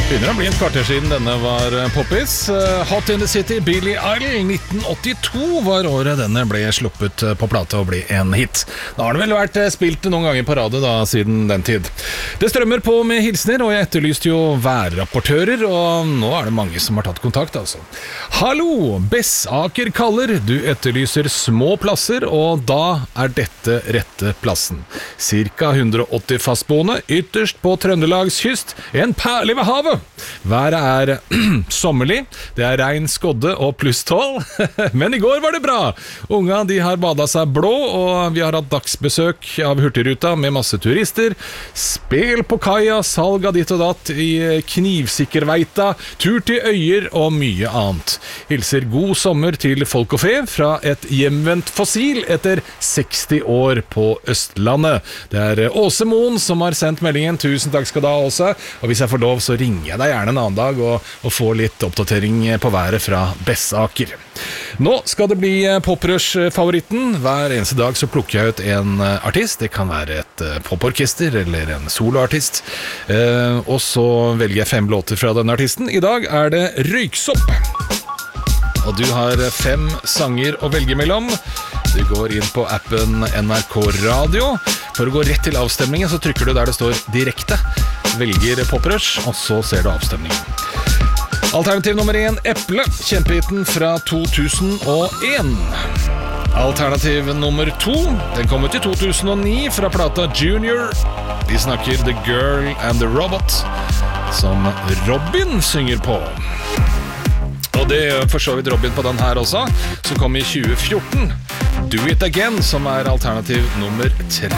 Begynner å bli en kvarter siden denne var poppis. Hot in the City, Billie Eilish, 1982 var året denne ble sluppet på plate og ble en hit. Da har det vel vært spilt noen ganger på radio da, siden den tid. Det strømmer på med hilsner, og jeg etterlyste jo værrapportører, og nå er det mange som har tatt kontakt, altså. Hallo, Bessaker kaller, du etterlyser små plasser, og da er dette rette plassen. Cirka 180 fastboende, ytterst på Trøndelags kyst, en perle ved havet. Været er sommerlig, det er regn, skodde og pluss 12, men i går var det bra. Unga de har badet seg blå, og vi har hatt dagsbesøk av Hurtigruta med masse turister, spel på kaia, salg av ditt og datt i knivsikkerveita, tur til øyer og mye annet. Hilser god sommer til folk og fe fra et hjemvendt fossil etter 60 år på Østlandet. Det er Åse Moen som har sendt meldingen. Tusen takk skal du ha, Åse, og hvis jeg får lov så ringer jeg deg gjerne en annen dag og få litt oppdatering på været fra Bessaker. Nå skal det bli Poprush-favoritten. Hver eneste dag så plukker jeg ut en artist. Det kan være et poporkester eller en soloartist. Og så velger jeg 5 låter fra denne artisten. I dag er det Røyksopp. Og du har 5 sanger å velge mellom. Du går inn på appen NRK Radio. For å gå rett til avstemningen så trykker du der det står direkte. Velger Poprush, og så ser du avstemningen. Alternativ nummer 1, Eple, kjempehiten fra 2001. Alternativ nummer 2, den kom ut i 2009 fra plata Junior. De snakker The Girl and the Robot, som Robin synger på. Og det gjør for så vidt Robin på den her også, som kom i 2014. Do It Again, som er alternativ nummer 3.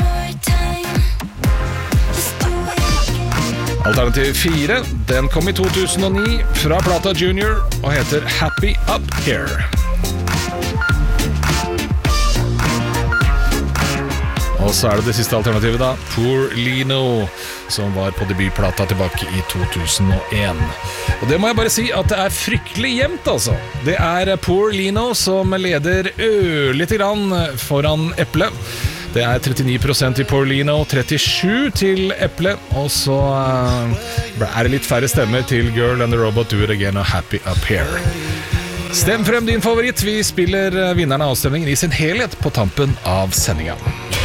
Alternativ 4, den kom i 2009 fra plata Junior og heter Happy Up Here. Og så er det siste alternativet da, Poor Lino, som var på debutplata tilbake i 2001. Og det må jeg bare si at det er fryktelig jevnt, altså. Det er Poor Lino som leder ørlite grann foran Eple. Det er 39% i Poor Lino, 37% til Eple, og så er det litt færre stemmer til Girl and the Robot, Do It Again og Happy Up Here. Stem frem din favoritt, vi spiller vinneren av avstemningen i sin helhet på tampen av sendingen.